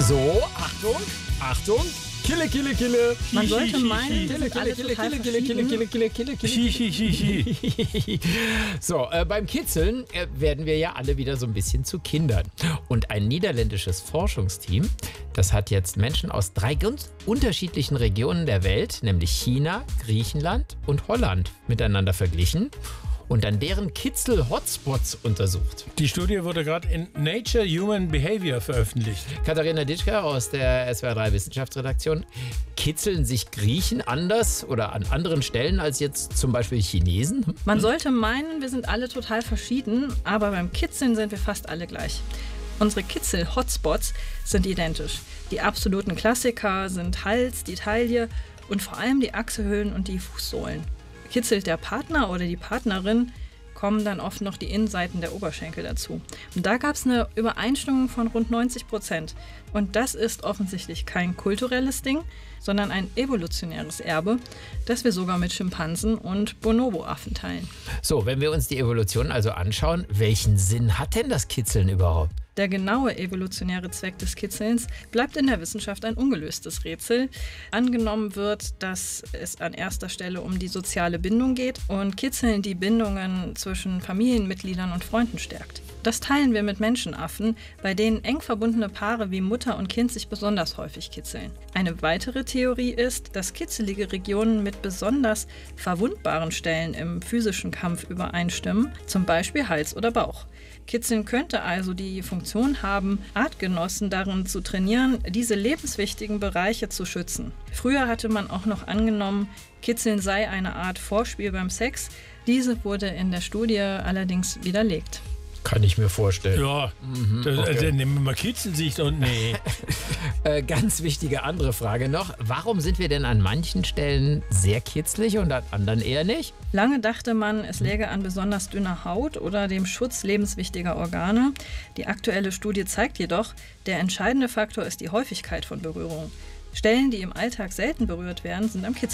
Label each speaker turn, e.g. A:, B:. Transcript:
A: So, Achtung, Achtung. Kille, kille, kille.
B: Man sollte meinen,
A: Kille, kille, kille, kille, kille, kille, kille, kille, kille. So, beim Kitzeln werden wir ja alle wieder so ein bisschen zu Kindern. Und ein niederländisches Forschungsteam, das hat jetzt Menschen aus 3 ganz unterschiedlichen Regionen der Welt, nämlich China, Griechenland und Holland, miteinander verglichen und dann deren Kitzel-Hotspots untersucht.
C: Die Studie wurde gerade in Nature Human Behavior veröffentlicht.
A: Katharina Ditschka aus der SWR3 Wissenschaftsredaktion. Kitzeln sich Griechen anders oder an anderen Stellen als jetzt zum Beispiel Chinesen?
B: Man sollte meinen, wir sind alle total verschieden, aber beim Kitzeln sind wir fast alle gleich. Unsere Kitzel-Hotspots sind identisch. Die absoluten Klassiker sind Hals, die Taille und vor allem die Achselhöhlen und die Fußsohlen. Kitzelt der Partner oder die Partnerin, kommen dann oft noch die Innenseiten der Oberschenkel dazu. Und da gab es eine Übereinstimmung von rund 90%. Und das ist offensichtlich kein kulturelles Ding, sondern ein evolutionäres Erbe, das wir sogar mit Schimpansen und Bonobo-Affen teilen.
A: So, wenn wir uns die Evolution also anschauen, welchen Sinn hat denn das Kitzeln überhaupt?
B: Der genaue evolutionäre Zweck des Kitzelns bleibt in der Wissenschaft ein ungelöstes Rätsel. Angenommen wird, dass es an erster Stelle um die soziale Bindung geht und Kitzeln die Bindungen zwischen Familienmitgliedern und Freunden stärkt. Das teilen wir mit Menschenaffen, bei denen eng verbundene Paare wie Mutter und Kind sich besonders häufig kitzeln. Eine weitere Theorie ist, dass kitzelige Regionen mit besonders verwundbaren Stellen im physischen Kampf übereinstimmen, zum Beispiel Hals oder Bauch. Kitzeln könnte also die Funktion haben, Artgenossen darin zu trainieren, diese lebenswichtigen Bereiche zu schützen. Früher hatte man auch noch angenommen, Kitzeln sei eine Art Vorspiel beim Sex. Diese wurde in der Studie allerdings widerlegt.
A: Kann ich mir vorstellen.
C: Ja, man kitzelt sich und nee.
A: Ganz wichtige andere Frage noch. Warum sind wir denn an manchen Stellen sehr kitzlig und an anderen eher nicht?
B: Lange dachte man, es läge an besonders dünner Haut oder dem Schutz lebenswichtiger Organe. Die aktuelle Studie zeigt jedoch, der entscheidende Faktor ist die Häufigkeit von Berührungen. Stellen, die im Alltag selten berührt werden, sind am kitzeln.